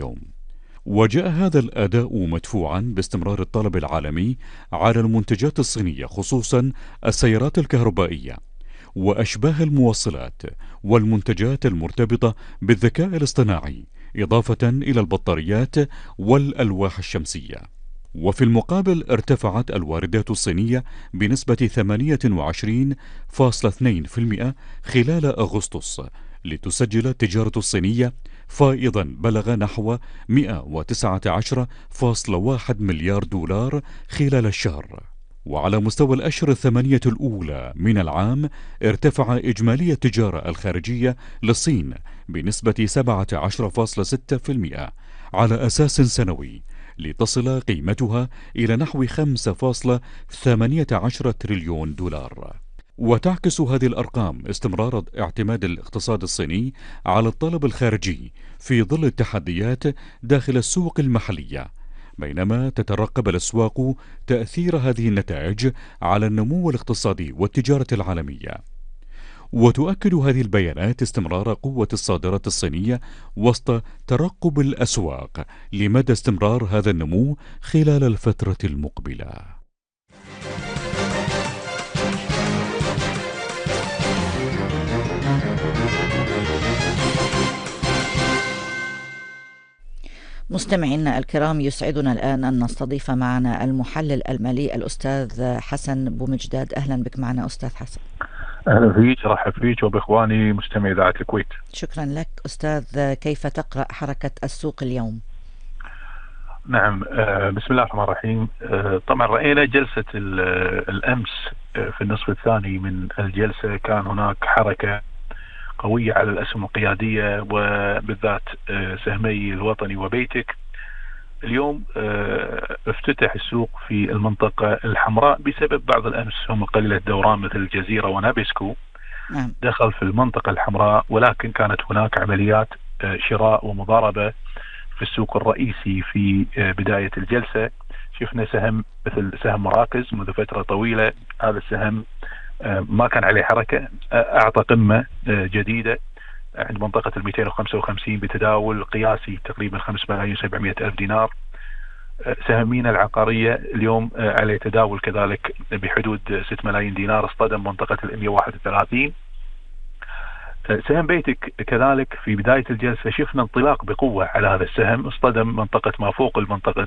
اليوم. وجاء هذا الأداء مدفوعا باستمرار الطلب العالمي على المنتجات الصينية، خصوصا السيارات الكهربائية وأشباه الموصلات والمنتجات المرتبطة بالذكاء الاصطناعي، إضافة إلى البطاريات والألواح الشمسية. وفي المقابل ارتفعت الواردات الصينية بنسبة 28.2% خلال أغسطس، لتسجل التجارة الصينية فائضا بلغ نحو 119.1 مليار دولار خلال الشهر. وعلى مستوى الأشهر الثمانية الأولى من العام ارتفع إجمالي التجارة الخارجية للصين بنسبة 17.6% على أساس سنوي، لتصل قيمتها إلى نحو 5.18 تريليون دولار. وتعكس هذه الأرقام استمرار اعتماد الاقتصاد الصيني على الطلب الخارجي في ظل التحديات داخل السوق المحلية، بينما تترقب الأسواق تأثير هذه النتائج على النمو الاقتصادي والتجارة العالمية. وتؤكد هذه البيانات استمرار قوة الصادرات الصينية وسط ترقب الأسواق لمدى استمرار هذا النمو خلال الفترة المقبلة. مستمعينا الكرام، يسعدنا الآن أن نستضيف معنا المحلل المالي الأستاذ حسن بومجداد. أهلا بك معنا أستاذ حسن. أهلا فيك، رحب فيك وبإخواني مستمعي إذاعة الكويت. شكرا لك أستاذ. كيف تقرأ حركة السوق اليوم؟ نعم، بسم الله الرحمن الرحيم. طبعا رأينا جلسة الأمس في النصف الثاني من الجلسة كان هناك حركة قوية على الأسهم القيادية وبالذات سهمي الوطني وبيتك. اليوم افتتح السوق في المنطقة الحمراء بسبب بعض الأسهم القليلة الدوران مثل الجزيرة ونابسكو دخل في المنطقة الحمراء، ولكن كانت هناك عمليات شراء ومضاربة في السوق الرئيسي في بداية الجلسة. شفنا سهم مثل سهم مراكز منذ فترة طويلة، هذا السهم ما كان عليه حركة، أعطى قمة جديدة عند منطقة 255 بتداول قياسي تقريبا 5,700,000 دينار. سهم مينا العقارية اليوم عليه تداول كذلك بحدود 6 ملايين دينار، اصطدم منطقة 131. سهم بيتك كذلك في بداية الجلسة شفنا انطلاق بقوة على هذا السهم، اصطدم منطقة ما فوق المنطقة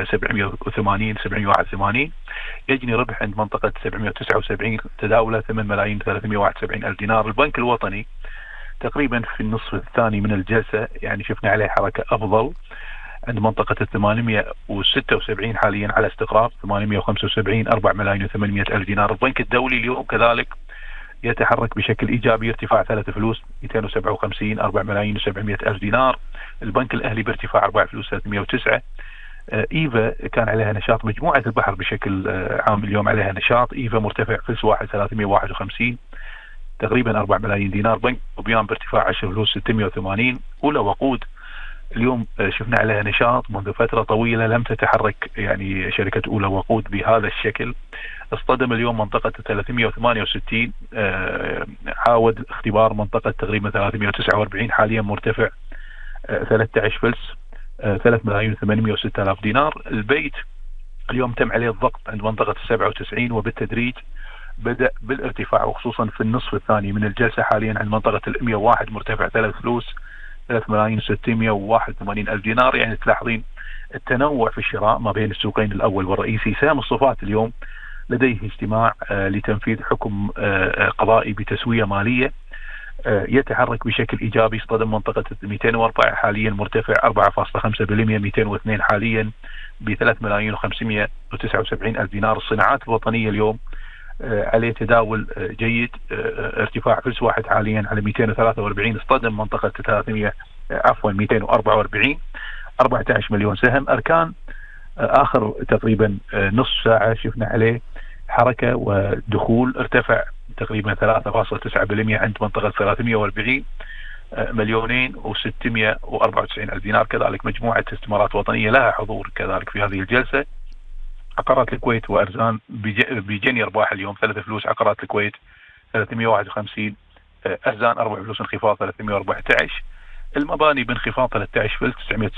780-781، يجني ربح عند منطقة 779، تداوله 8,371,000 دينار. البنك الوطني تقريبا في النصف الثاني من الجلسة يعني شفنا عليه حركة أفضل عند منطقة 876 حاليا على استقرار 875، 4,800,000 دينار. البنك الدولي اليوم كذلك يتحرك بشكل إيجابي، ارتفاع 3 فلوس 257، 4,700,000 دينار. البنك الأهلي بارتفاع 4 فلوس 309. إيفا كان عليها نشاط، مجموعة البحر بشكل عام اليوم عليها نشاط. إيفا مرتفع فلس واحد 351 تقريبا 4 ملايين دينار. بنك وبيان بارتفاع 10 فلوس 680. أولى وقود اليوم شفنا عليها نشاط منذ فترة طويلة لم تتحرك يعني شركة أولى وقود بهذا الشكل، اصطدم اليوم منطقة 368، عاود اختبار منطقة تقريبا 349، حاليا مرتفع 13 فلس 3,806,000 دينار. البيت اليوم تم عليه الضغط عند منطقة 97 وبالتدريج بدأ بالارتفاع، وخصوصا في النصف الثاني من الجلسة حاليا عند منطقة 101 مرتفع 3 فلوس 3,681,000 دينار. يعني تلاحظين التنوع في الشراء ما بين السوقين الأول والرئيسي. سهم الصفات اليوم لديه اجتماع لتنفيذ حكم قضائي بتسوية مالية، يتحرك بشكل إيجابي، اصطدم منطقة 204 حاليا مرتفع 4.5%، 202 حاليا ب 3,579,000 دينار. الصناعات الوطنية اليوم عليه تداول جيد، ارتفاع فلس واحد حاليا على 243، اصطدم منطقة 244، 14 مليون سهم. أركان آخر تقريبا نصف ساعة شفنا عليه حركة ودخول، ارتفع تقريبا 3.9% عند منطقة 340 مليونين و694 ألف دينار. كذلك مجموعة استثمارات وطنية لها حضور كذلك في هذه الجلسة. عقارات الكويت وأرزان بجني أرباح اليوم 3 فلوس، عقارات الكويت 351، أرزان 4 فلوس انخفاض 314، المباني بانخفاض 13 فلس